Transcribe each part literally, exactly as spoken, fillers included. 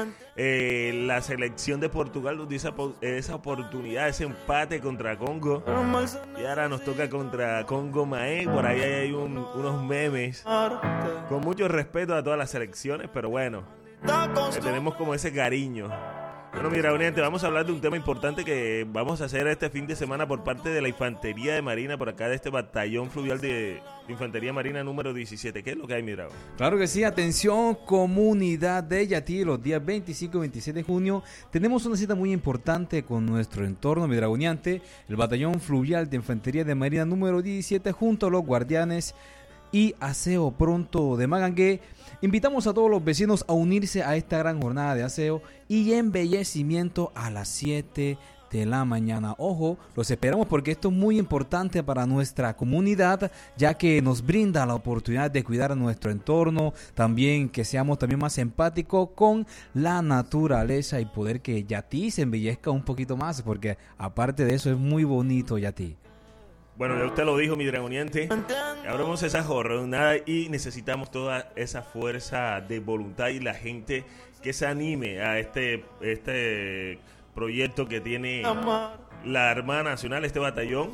eh, la selección de Portugal nos dio esa, esa oportunidad, ese empate contra Congo. Y ahora nos toca contra Congo Maé. Por ahí hay un, unos memes. Con mucho respeto a todas las selecciones, pero bueno, eh, tenemos como ese cariño. Bueno, mi Dragoniante, vamos a hablar de un tema importante que vamos a hacer este fin de semana por parte de la Infantería de Marina, por acá de este batallón fluvial de Infantería Marina número diecisiete. ¿Qué es lo que hay, mi Dragón? Claro que sí, atención comunidad de Yatí, los días veinticinco y veintisiete de junio tenemos una cita muy importante con nuestro entorno, mi Dragoniante, el batallón fluvial de Infantería de Marina número diecisiete junto a los guardianes y aseo pronto de Magangué. Invitamos a todos los vecinos a unirse a esta gran jornada de aseo y embellecimiento a las siete de la mañana. Ojo, los esperamos porque esto es muy importante para nuestra comunidad, ya que nos brinda la oportunidad de cuidar nuestro entorno, también que seamos también más empáticos con la naturaleza y poder que Yatí se embellezca un poquito más, porque aparte de eso es muy bonito Yatí. Bueno, ya usted lo dijo, mi Dragoniente. Abramos esa jornada y necesitamos toda esa fuerza de voluntad y la gente que se anime a este, este proyecto que tiene la Armada Nacional, este batallón.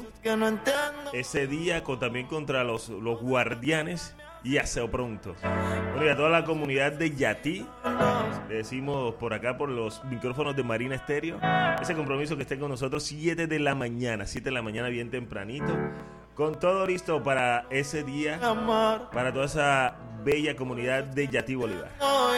Ese día con, también contra los, los guardianes y aseo pronto. Bueno, y a toda la comunidad de Yatí, le decimos por acá por los micrófonos de Marina Estéreo, ese compromiso que estén con nosotros siete de la mañana, siete de la mañana bien tempranito, con todo listo para ese día, para toda esa bella comunidad de Yatí Bolívar.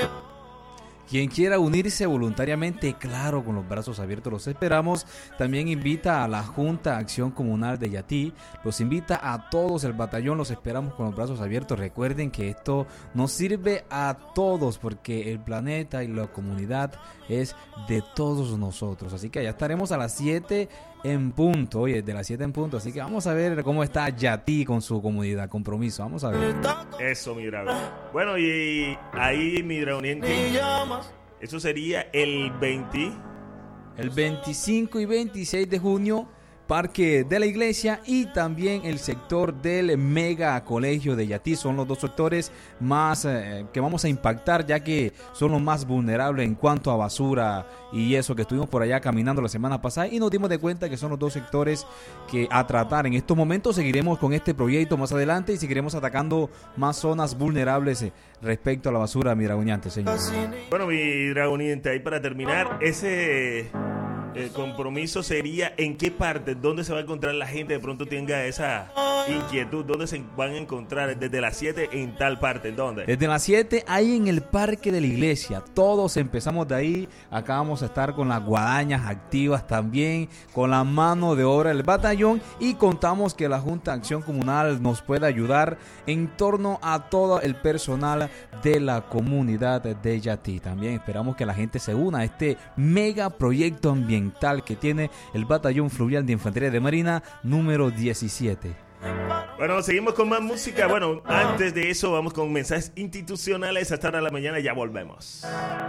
Quien quiera unirse voluntariamente, claro, con los brazos abiertos los esperamos. También invita a la Junta Acción Comunal de Yatí. Los invita a todos, el batallón los esperamos con los brazos abiertos. Recuerden que esto nos sirve a todos porque el planeta y la comunidad es de todos nosotros. Así que allá estaremos a las siete en punto. Oye, de las siete en punto. Así que vamos a ver cómo está Yatí con su comunidad. Compromiso, vamos a ver. Eso, mi dragón. Bueno, y ahí, mi dragoniente, eso sería el veinte. El veinticinco y veintiséis de junio, Parque de la Iglesia y también el sector del Mega Colegio de Yatí. Son los dos sectores más eh, que vamos a impactar, ya que son los más vulnerables en cuanto a basura y eso, que estuvimos por allá caminando la semana pasada y nos dimos de cuenta que son los dos sectores que a tratar en estos momentos. Seguiremos con este proyecto más adelante y seguiremos atacando más zonas vulnerables eh, respecto a la basura, mi dragoniante, señor. Bueno, mi dragoniente, ahí para terminar, ese el compromiso sería en qué parte, dónde se va a encontrar la gente, de pronto tenga esa inquietud, dónde se van a encontrar desde las siete en tal parte, ¿dónde? Desde las siete ahí en el Parque de la Iglesia, todos empezamos de ahí. Acá vamos a estar con las guadañas activas también, con la mano de obra del batallón y contamos que la Junta de Acción Comunal nos puede ayudar en torno a todo el personal de la comunidad de Yatí. También esperamos que la gente se una a este mega proyecto ambiental que tiene el Batallón Fluvial de Infantería de Marina número diecisiete. Bueno, seguimos con más música. Bueno, antes de eso vamos con mensajes institucionales. Hasta ahora la mañana, ya volvemos.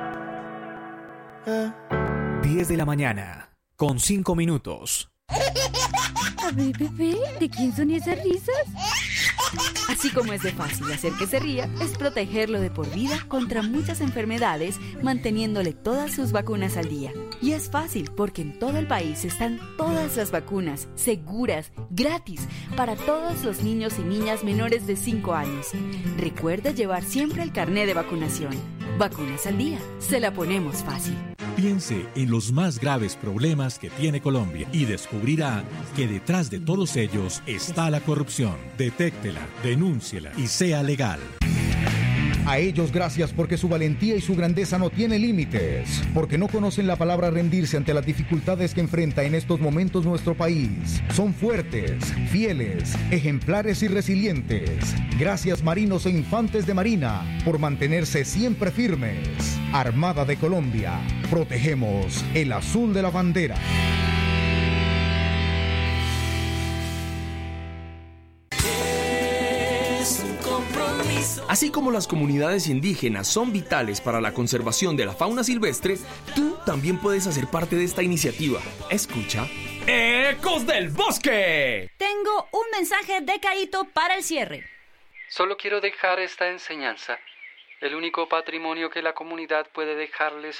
diez de la mañana, con cinco minutos. A ver, bebé, ¿de quién son esas risas? Así como es de fácil hacer que se ría, es protegerlo de por vida contra muchas enfermedades, manteniéndole todas sus vacunas al día. Y es fácil porque en todo el país están todas las vacunas, seguras, gratis, para todos los niños y niñas menores de cinco años. Recuerda llevar siempre el carné de vacunación. Vacunas al día, se la ponemos fácil. Piense en los más graves problemas que tiene Colombia y descubrirá que detrás de todos ellos está la corrupción. Detéctela, denúnciela y sea legal. A ellos gracias porque su valentía y su grandeza no tiene límites, porque no conocen la palabra rendirse ante las dificultades que enfrenta en estos momentos nuestro país. Son fuertes, fieles, ejemplares y resilientes. Gracias marinos e infantes de Marina por mantenerse siempre firmes. Armada de Colombia, protegemos el azul de la bandera. Así como las comunidades indígenas son vitales para la conservación de la fauna silvestre, tú también puedes hacer parte de esta iniciativa. Escucha. ¡Ecos del Bosque! Tengo un mensaje de Caíto para el cierre. Solo quiero dejar esta enseñanza. El único patrimonio que la comunidad puede dejarles